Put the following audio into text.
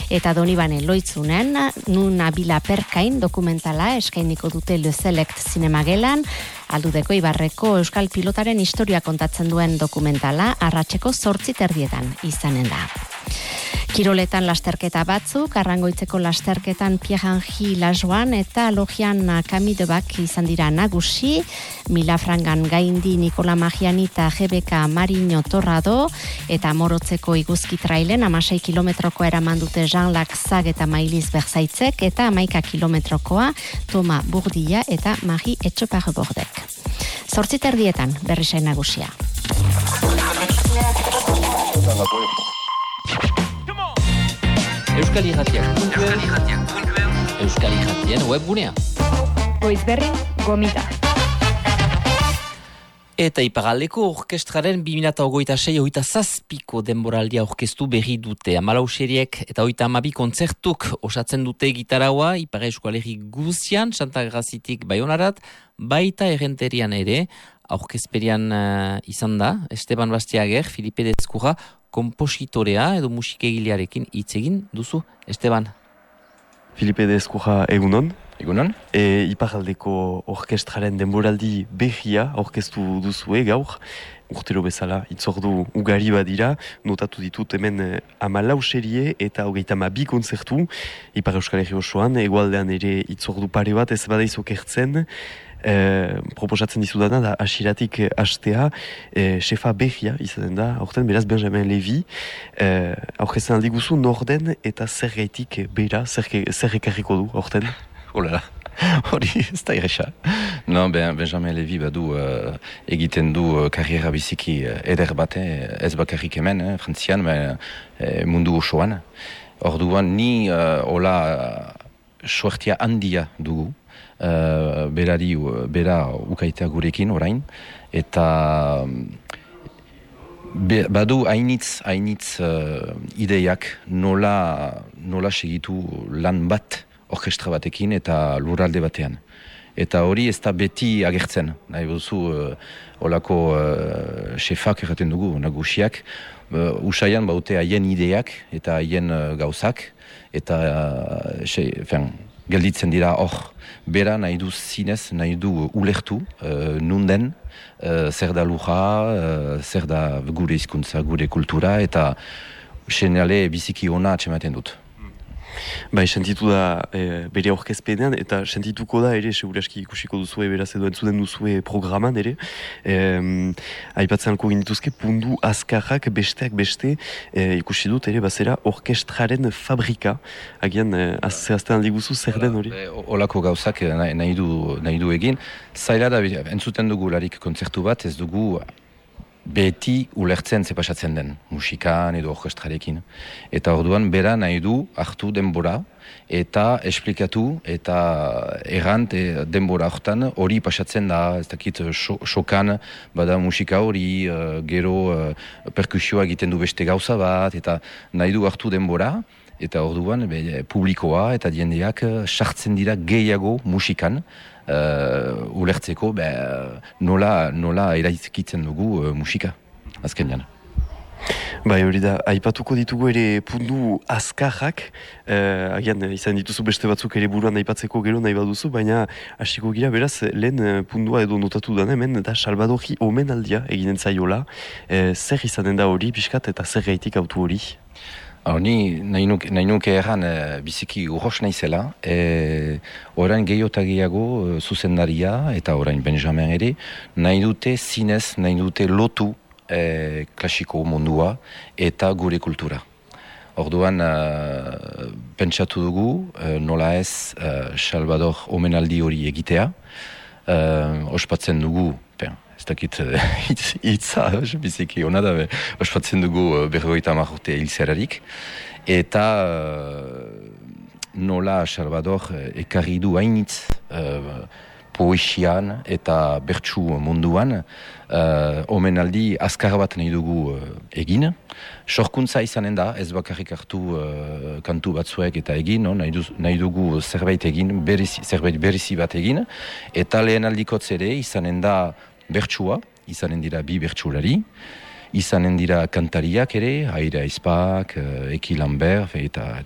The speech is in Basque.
Eta Donibane Loitzunen, nun abila perkain dokumentala eskainiko dute Le Select Zinemagelan, Aldudeko Ibarreko Euskal Pilotaren historia kontatzen duen dokumentala, arratseko 8:30 izanen da. Kiroletan lasterketa batzuk, Arrangoitzeko lasterketan Pierre-Henri Lajoan eta Logian Kamidebak izan dira nagusi, Milafrangan Gaindi Nikola Magiani eta GBK Marino Torrado, eta Morotzeko Iguzki Trailen 16 kilometroko eraman dute Jean-Lac Zag eta Mailiz Berzaitzek, eta 11 kilometrokoa Toma Bourdia eta Marie Etxoparrebordek. 8:30 berrisain nagusia. Euskal Irratiak. Euskal Irratien webgunea. Goizberrin gomita. Eta Iparraldeko orkestraren 2026-27ko denboraldia orkestu berri dute. 14 seriek eta 32 kontzertuk osatzen dute gitaraua Ipar Euskal Herri guzian, Santa Grazitik Baionarat, baita errenterian ere, aurkezperian izan da, Esteban Bastiager, Filipe Dezkurra, kompositorea edo musikegilearekin hitz egin duzu, Esteban? Filipe Dezkurra, egunon. Egunon? Iparraldeko orkestraren denboraldi berria aurkeztu duzue gaur. Urtero bezala, itzordu ugari badira, notatu ditut hemen 14 serie eta 32 kontzertu. Ipar Euskal Herri osoan, hegoaldean ere itzordu pare bat ez badaizu kertzen. Proposatzen dizudana da asiratik hastea xefa berria izaten da, aurten beraz Benjamin Levy, aurkezten aldi guzu norden eta zer gaitik bera, zer ekarriko du aurten? Olala, hori ez da irresa. No, Benjamin Levy badu egiten du karriera biziki eder bate, ez bakarrik hemen, frantzian, mundu osoan. Orduan ni hola suertia handia dugu. Bera ukaitea gurekin orain, eta badu hainitz ideiak nola segitu lan bat orkestra batekin eta lurralde batean. Eta hori ez da beti agertzen, nahi duzu olako xefak erraten dugu, nagusiak, usaian baute haien ideak eta haien gauzak, eta gelditzen dira hor. Bera nahi du zinez, nahi du ulertu, nunden, zer da lurra, zer da gure hizkuntza, gure kultura, eta senale biziki ona atxematen dut. Bai, sentitu da bere aurkezpenean, eta sentituko da ere, seguraski ikusiko duzue, beraz edo entzuden duzue programan ere. Aipatzen alko ginituzke, pundu azkarrak besteak beste, ikusi dut ere, bazera orkestraren fabrika. Agian, zehazten aldi guzu, zer den hori? Olako gauzak nahi du egin. Zaila da, entzuten dugu larik kontzertu bat, ez dugu beti ulertzen zepasatzen den, musikan edo orkestrarekin. Eta orduan bera nahi du hartu denbora eta esplikatu eta errant denbora hortan hori pasatzen da, ez dakit sokan bada musika hori, gero perkusioa egiten du beste gauza bat, eta nahi du hartu denbora, eta orduan publikoa eta jendeak sartzen dira gehiago musikan, ulertzeko nola eraizkitzen dugu musika, azkenean. Bai, hori da, aipatuko ditugu ere pundu azkarrak, agian izan dituzu beste batzuk ere buruan aipatzeko gero nahi baduzu, baina hasiko gira beraz lehen pundua edo notatu dana hemen, da Salvadori omenaldia eginen zaiola, zer izanen da hori, pixkat, eta zer gaitik autu hori? Ni nahi nuke erran biziki urros naizela, orain gehiago zuzendaria eta orain Benjamin ere, nahi dute zinez, nahi dute lotu klasiko mundua eta gure kultura. Orduan pentsatu dugu, nola ez Salvador omenaldi hori egitea, ospatzen dugu, ez dakit hitza, biziki hona da, ospatzen dugu 50 urte hilzerarik, eta nola Salvador ekarri du hainitz poesian eta bertsu munduan, omenaldi azkar bat nahi dugu egin. Sorkuntza izanen da, ez bakarrik hartu kantu batzuek eta egin, nahi dugu zerbait egin, zerbait berezi bat egin, eta lehen aldikotz ere izanen da bertsua, izanen dira 2 bertsulari, izanen dira kantariak ere, Aira Aizpak, Eki Lambert, eta